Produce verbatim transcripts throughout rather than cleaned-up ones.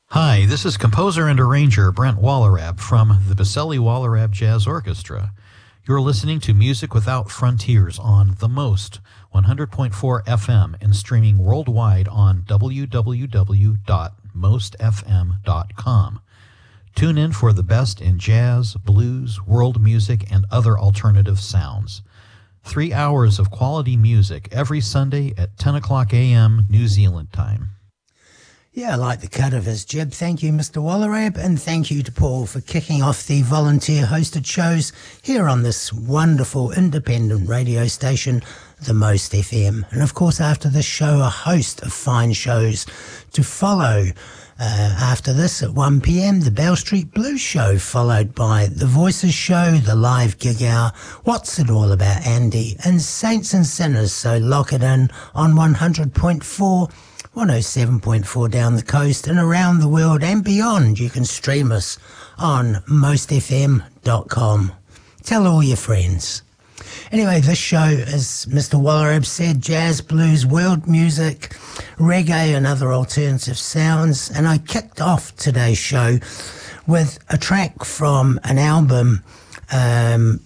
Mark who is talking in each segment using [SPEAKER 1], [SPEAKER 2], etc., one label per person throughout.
[SPEAKER 1] Hi, this is composer and arranger Brent Wallerab from the Baselli Wallerab Jazz Orchestra. You're listening to Music Without Frontiers on The Most, one hundred point four F M, and streaming worldwide on w w w dot most f m dot com. Tune in for the best in jazz, blues, world music, and other alternative sounds. Three hours of quality music every Sunday at ten o'clock a m New Zealand time.
[SPEAKER 2] Yeah, I like the cut of his jib. Thank you, Mister Wallerab, and thank you to Paul for kicking off the volunteer-hosted shows here on this wonderful independent radio station, The Most F M. And of course, after this show, a host of fine shows to follow. Uh, after this, at one p m, the Bell Street Blues Show, followed by the Voices Show, the live gig hour, What's It All About Andy, and Saints and Sinners. So lock it in on one hundred point four, one oh seven point four down the coast and around the world and beyond. You can stream us on most f m dot com. Tell all your friends. Anyway, this show, as Mister Wallerab said, jazz, blues, world music, reggae and other alternative sounds. And I kicked off today's show with a track from an album um,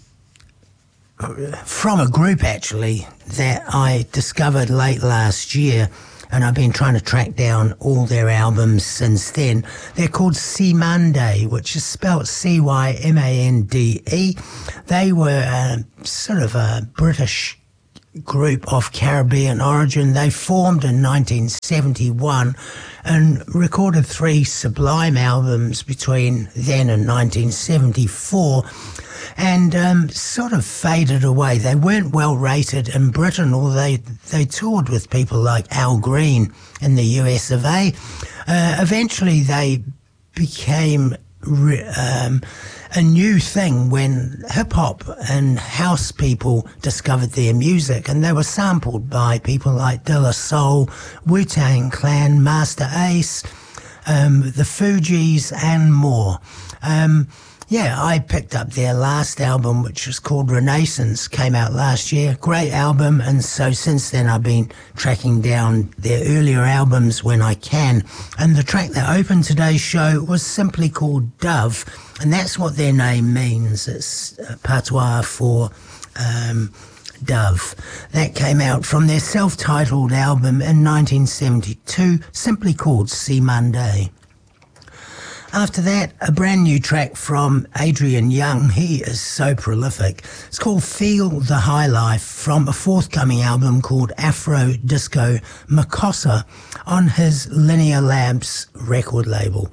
[SPEAKER 2] from a group, actually, that I discovered late last year. And I've been trying to track down all their albums since then. They're called Cymande, which is spelled C Y M A N D E. They were uh, sort of a British group of Caribbean origin. They formed in nineteen seventy-one and recorded three sublime albums between then and nineteen seventy-four. And um, sort of faded away. They weren't well rated in Britain, although they, they toured with people like Al Green in the U S of A. Uh, eventually they became re- um, a new thing when hip-hop and house people discovered their music, and they were sampled by people like De La Soul, Wu-Tang Clan, Master Ace, um, the Fugees, and more. Um, Yeah, I picked up their last album, which was called Renaissance, came out last year. Great album, and so since then I've been tracking down their earlier albums when I can. And the track that opened today's show was simply called Dove, and that's what their name means. It's patois for um, dove. That came out from their self-titled album in nineteen seventy-two, simply called Cymande. After that, a brand new track from Adrian Young. He is so prolific. It's called Feel the High Life from a forthcoming album called Afro Disco Makossa on his Linear Labs record label.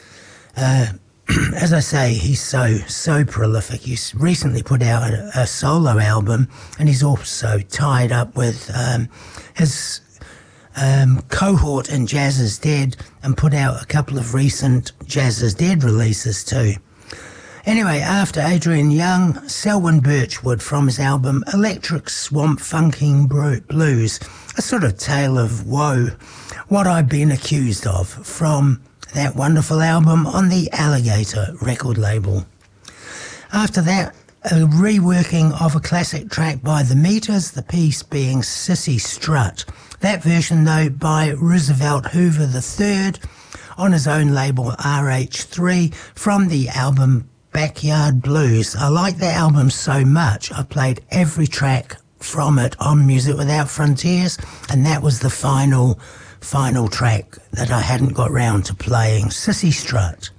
[SPEAKER 2] Uh, as I say, he's so, so prolific. He's recently put out a, a solo album, and he's also tied up with um, his Um, cohort in Jazz Is Dead and put out a couple of recent Jazz Is Dead releases too. Anyway, after Adrian Young, Selwyn Birchwood from his album Electric Swamp Funking Blues, a sort of tale of woe, what I've been accused of, from that wonderful album on the Alligator record label. After that, a reworking of a classic track by The Meters, the piece being Sissy Strut. That version, though, by Roosevelt Hoover the third on his own label R H three from the album Backyard Blues. I like that album so much, I played every track from it on Music Without Frontiers, and that was the final, final track that I hadn't got round to playing, Sissy Strut.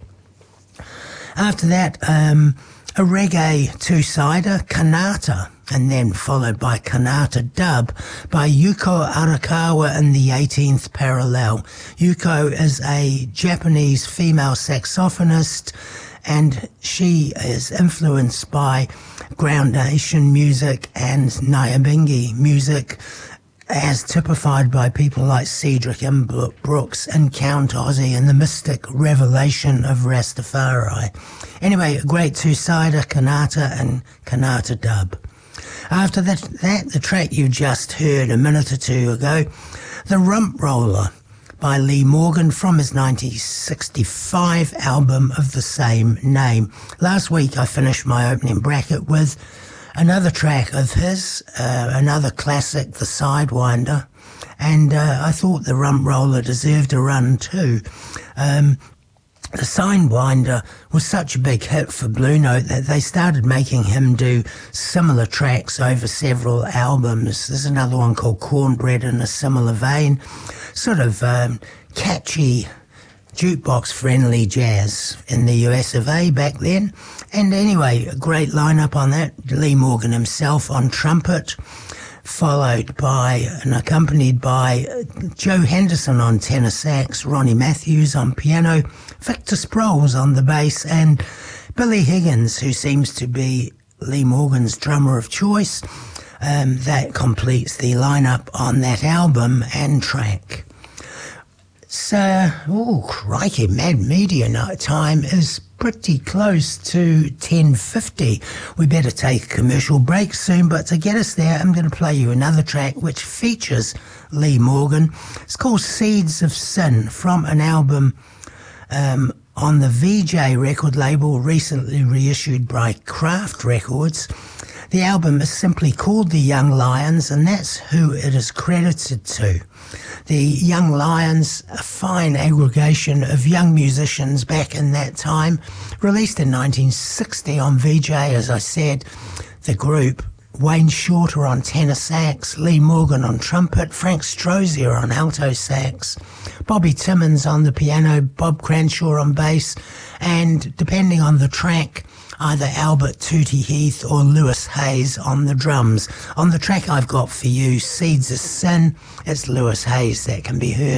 [SPEAKER 2] After that, um... a reggae two-sider, Kanata, and then followed by Kanata Dub by Yuko Arakawa and the eighteenth Parallel. Yuko is a Japanese female saxophonist, and she is influenced by Ground Nation music and Nyabingi music, as typified by people like Cedric M. Brooks and Count Ozzy and the mystic revelation of Rastafari. Anyway, a great two-sider, Kanata and Kanata Dub. After that, that, the track you just heard a minute or two ago, The Rump Roller by Lee Morgan from his nineteen sixty-five album of the same name. Last week I finished my opening bracket with another track of his, uh, another classic, The Sidewinder, and uh, I thought the Rump Roller deserved a run too. Um, The Sidewinder was such a big hit for Blue Note that they started making him do similar tracks over several albums. There's another one called Cornbread in a similar vein, sort of um, catchy, jukebox-friendly jazz in the U S of A back then. And anyway, a great lineup on that. Lee Morgan himself on trumpet, followed by and accompanied by Joe Henderson on tenor sax, Ronnie Matthews on piano, Victor Sproles on the bass, and Billy Higgins, who seems to be Lee Morgan's drummer of choice. Um, that completes the lineup on that album and track. So, oh crikey, Mad Media night time is pretty close to ten fifty. We better take a commercial break soon, but to get us there, I'm going to play you another track which features Lee Morgan. It's called Seeds of Sin, from an album um, on the V J record label, recently reissued by Kraft Records. The album is simply called The Young Lions, and that's who it is credited to. The Young Lions, a fine aggregation of young musicians back in that time, released in nineteen sixty on V J, as I said. The group, Wayne Shorter on tenor sax, Lee Morgan on trumpet, Frank Strozier on alto sax, Bobby Timmons on the piano, Bob Cranshaw on bass, and depending on the track, either Albert Tootie Heath or Lewis Hayes on the drums. On the track I've got for you, Seeds of Sin, it's Lewis Hayes that can be heard.